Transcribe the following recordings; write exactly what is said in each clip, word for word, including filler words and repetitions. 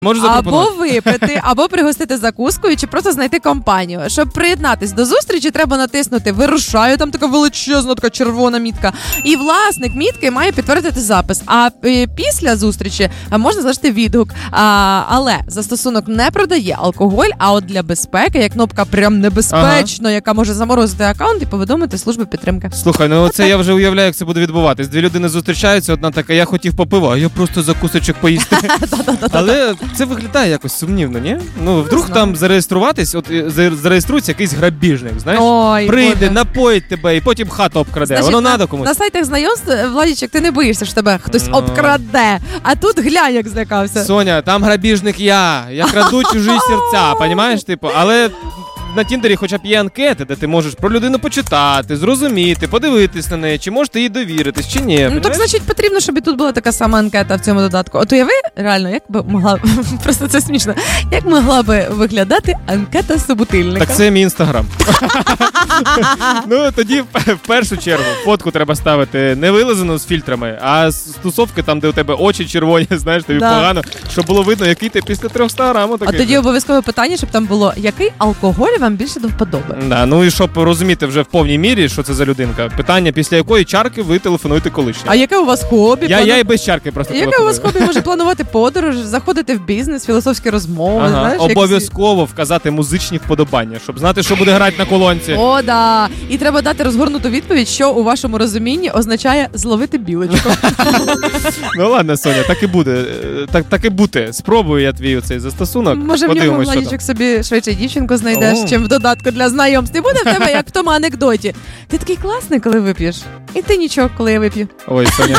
Можу або випити, або пригостити закускою, чи просто знайти компанію. Щоб приєднатись до зустрічі, треба натиснути «Вирушаю», там така величезна, така червона мітка. І власник мітки має підтвердити запис. А після зустрічі можна залишити відгук. А, але застосунок не продає алкоголь, а от для безпеки є кнопка «Прям небезпечно», ага. яка може заморозити аккаунт і повідомити службу підтримки. Слухай, ну це я вже уявляю, як це буде відбуватись. Дві людини зустрічаються, одна така, я хотів попиво, а я просто закусочок поїсти. Але це виглядає якось сумнівно, ні? Ну, вдруг там зареєструватись, от зареєструється якийсь грабіжник, знаєш? Ой, прийде, Боже. Напоїть тебе і потім хату обкраде. Значить, воно надо комусь. На сайтах знайомств, Владічок, ти не боїшся, що тебе хтось no. обкраде. А тут глянь, як злякався. Соня, там грабіжник я. Я краду чужі серця, понімаєш? Типу, але на Тіндері хоча б є анкети, де ти можеш про людину почитати, зрозуміти, подивитись на неї, чи можеш ти їй довіритись, чи ні. Ну так, значить, потрібно, щоб і тут була така сама анкета в цьому додатку. От уяви, реально, як би могла, просто це смішно, як могла би виглядати анкета собутильника? Так це мій інстаграм. Ну, тоді в першу чергу фотку треба ставити не вилизану з фільтрами, а з тусовки там, де у тебе очі червоні, знаєш, тобі погано, щоб було видно, який ти після триста грамів. А тоді обов'язкове питання, щоб там було, який алкоголь вам більше до вподоби. Да, ну і щоб розуміти вже в повній мірі, що це за людинка. Питання, після якої чарки ви телефонуєте колишнє. А яке у вас хобі? Я, Плану... я і без чарки просто яке телефоную. Яке у вас хобі? Може планувати подорож, заходити в бізнес, філософські розмови, ага. знаєш? Обов'язково якісь... вказати музичні вподобання, щоб знати, що буде грати на колонці. О, да. І треба дати розгорнуту відповідь, що у вашому розумінні означає зловити білочку. Ну ладно, Соня, так і буде. Так, так і бути. Спробую я твій оцей застосунок. Може, в ньому, Владічок, собі швидше дівчинку знайдеш, О. чим в додатку для знайомств. І буде в тебе, як в тому анекдоті. Ти такий класний, коли вип'єш. І ти нічого, коли я вип'ю. Ой, Соня.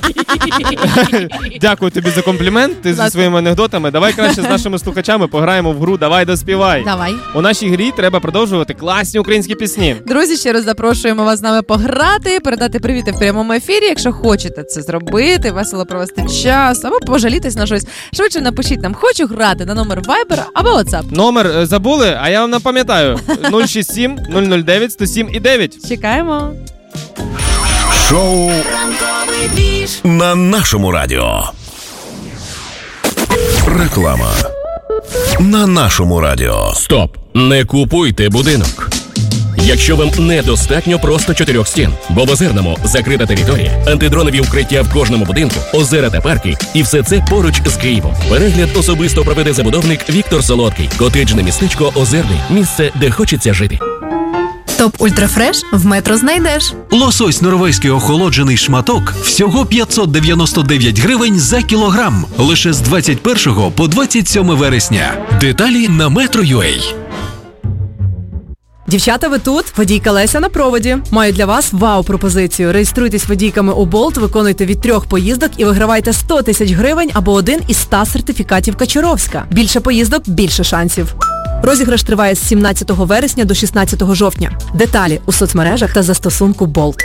Дякую тобі за комплімент. Ти зі своїми анекдотами. Давай краще з нашими слухачами пограємо в гру «Давай доспівай». Давай. У нашій грі треба продовжувати класні українські пісні. Друзі, ще раз запрошуємо вас з нами пограти, передати привіти в прямому ефірі. Якщо хочете це зробити, весело провести час, або пожалітись на щось, швидше напишіть нам «Хочу грати» на номер Viber або WhatsApp. Номер е, забули, а я вам напам'ятаю. нуль шість сім нуль нуль дев'ять сто сім і дев'ять. Чекаємо. Шоу на нашому радіо. Реклама на нашому радіо. Стоп! Не купуйте будинок. Якщо вам недостатньо просто чотирьох стін, бо в Озерному закрита територія, антидронові укриття в кожному будинку, озера та парки, і все це поруч з Києвом. Перегляд особисто проведе забудовник Віктор Солодкий. Котеджне містечко Озерний. Місце, де хочеться жити. Топ Ультрафреш в Метро знайдеш. Лосось норвезький охолоджений шматок всього п'ятсот дев'яносто дев'ять гривень за кілограм. Лише з двадцять першого по двадцять сьоме вересня. Деталі на Metro.ua. Дівчата, ви тут? Водійка Леся на проводі. Маю для вас вау-пропозицію. Реєструйтесь водійками у Болт, виконуйте від трьох поїздок і вигравайте сто тисяч гривень або один із ста сертифікатів Качуровська. Більше поїздок – більше шансів. Розіграш триває з сімнадцятого вересня до шістнадцятого жовтня. Деталі у соцмережах та застосунку Болт.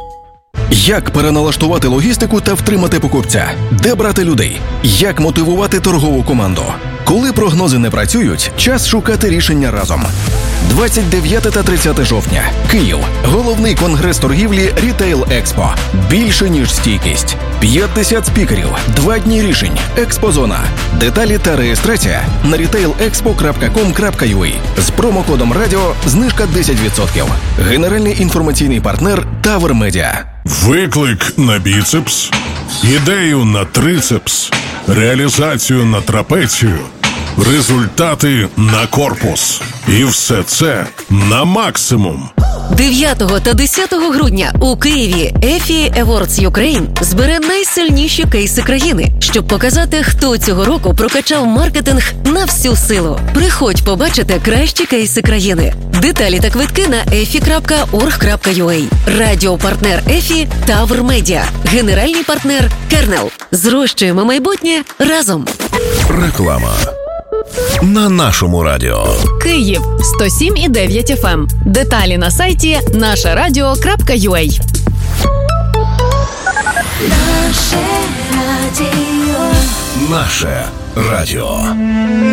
Як переналаштувати логістику та втримати покупця? Де брати людей? Як мотивувати торгову команду? Коли прогнози не працюють, час шукати рішення разом. двадцять дев'яте та тридцяте жовтня. Київ. Головний конгрес торгівлі Retail Expo. Більше, ніж стійкість. п'ятдесят спікерів. Два дні рішень. Експозона. Деталі та реєстрація на рітейл експо крапка ком крапка ю а. З промокодом радіо знижка десять відсотків. Генеральний інформаційний партнер Тавер Медіа. Виклик на біцепс, ідею на трицепс, реалізацію на трапецію, результати на корпус. І все це на максимум. дев'ятого та десятого грудня у Києві еф і Awards Ukraine збере найсильніші кейси країни, щоб показати, хто цього року прокачав маркетинг на всю силу. Приходь побачити кращі кейси країни. Деталі та квитки на ефі крапка орг крапка ю а. Радіопартнер ефі Тавр Медіа. Генеральний партнер Кернел. Зрощуємо майбутнє разом. Реклама на нашому радіо. Київ сто сім і дев'ять еф ем. Деталі на сайті наше радіо крапка ю а. Наше радіо. Наше радіо.